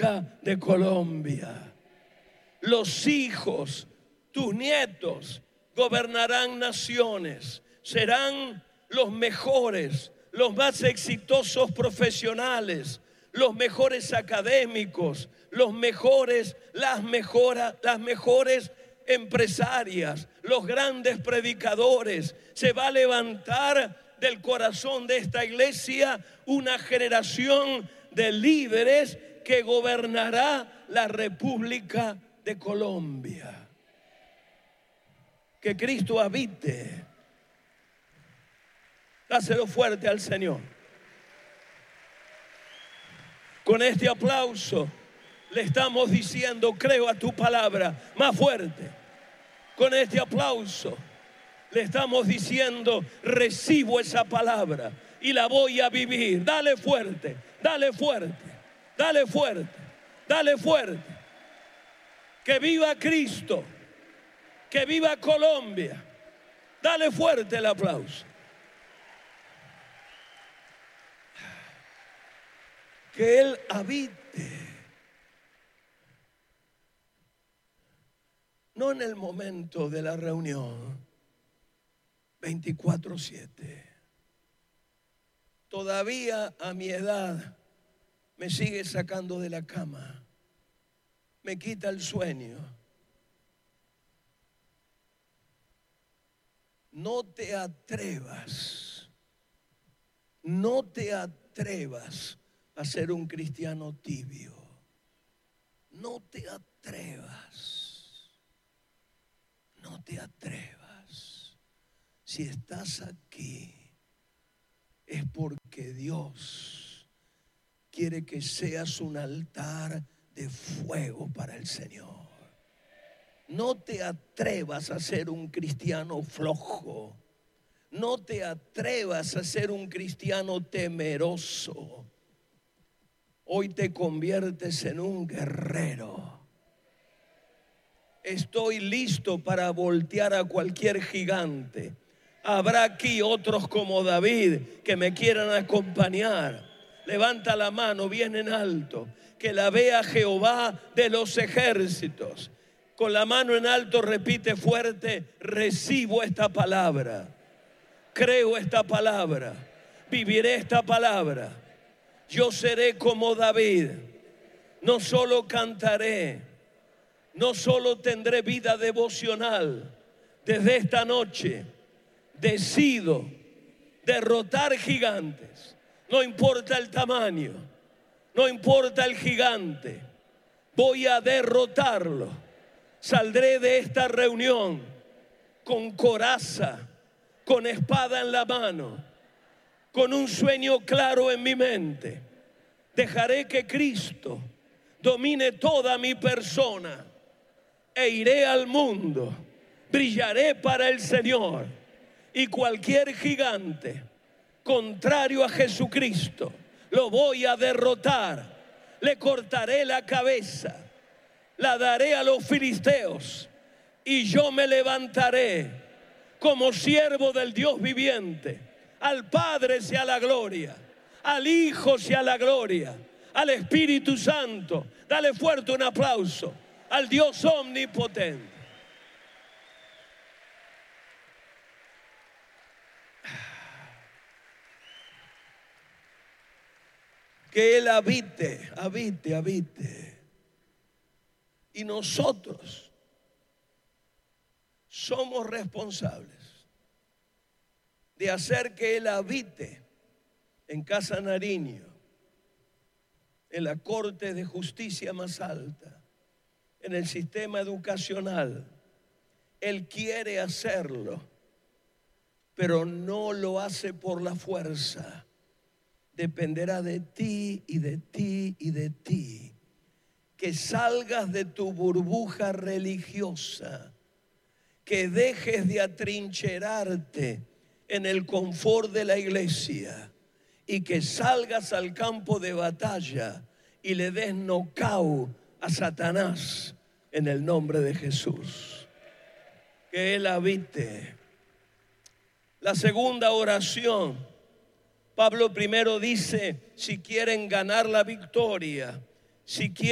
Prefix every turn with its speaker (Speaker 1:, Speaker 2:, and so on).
Speaker 1: República de Colombia. Los hijos, tus nietos, gobernarán naciones, serán los mejores, los más exitosos profesionales, los mejores académicos, las mejores empresarias, los grandes predicadores. Se va a levantar del corazón de esta iglesia una generación de líderes que gobernará la República de Colombia. Que Cristo habite. Dáselo fuerte al Señor. Con este aplauso le estamos diciendo: creo a tu palabra. Más fuerte. Con este aplauso le estamos diciendo: recibo esa palabra y la voy a vivir. Dale fuerte, dale fuerte, dale fuerte, dale fuerte. Que viva Cristo, que viva Colombia. Dale fuerte el aplauso. Que Él habite, no en el momento de la reunión, 24/7. Todavía a mi edad me sigue sacando de la cama, me quita el sueño. No te atrevas a ser un cristiano tibio. No te atrevas. No te atrevas. Si estás aquí es porque Dios quiere que seas un altar de fuego para el Señor. No te atrevas a ser un cristiano flojo. No te atrevas a ser un cristiano temeroso. Hoy te conviertes en un guerrero. Estoy listo para voltear a cualquier gigante. Habrá aquí otros como David que me quieran acompañar. Levanta la mano bien en alto. Que la vea Jehová de los ejércitos. Con la mano en alto repite fuerte: recibo esta palabra. Creo esta palabra. Viviré esta palabra. Yo seré como David. No solo cantaré, no solo tendré vida devocional. Desde esta noche decido derrotar gigantes. No importa el tamaño, no importa el gigante. Voy a derrotarlo. Saldré de esta reunión con coraza, con espada en la mano, con un sueño claro en mi mente. Dejaré que Cristo domine toda mi persona e iré al mundo. Brillaré para el Señor, y cualquier gigante contrario a Jesucristo lo voy a derrotar. Le cortaré la cabeza, la daré a los filisteos, y yo me levantaré como siervo del Dios viviente. Al Padre sea la gloria, al Hijo sea la gloria, al Espíritu Santo. Dale fuerte un aplauso al Dios omnipotente. Que Él habite. Y nosotros somos responsables de hacer que Él habite en Casa Nariño, en la Corte de Justicia más alta, en el sistema educacional. Él quiere hacerlo, pero no lo hace por la fuerza. Dependerá de ti y de ti y de ti. Que salgas de tu burbuja religiosa, que dejes de atrincherarte en el confort de la iglesia y que salgas al campo de batalla y le des nocaut a Satanás en el nombre de Jesús. Que Él habite. La segunda oración, Pablo primero dice: si quieren ganar la victoria, si quieren